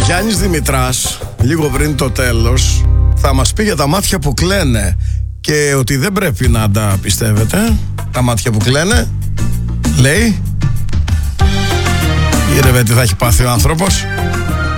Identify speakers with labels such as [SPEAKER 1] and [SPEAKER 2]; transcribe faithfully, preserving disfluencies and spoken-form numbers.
[SPEAKER 1] Γιάννης Δημητράς, λίγο πριν το τέλος, θα μας πει για τα μάτια που κλαίνε και ότι δεν πρέπει να τα πιστεύετε. Τα μάτια που κλαίνε, λέει. Ήρευε τι θα έχει πάθει ο άνθρωπος.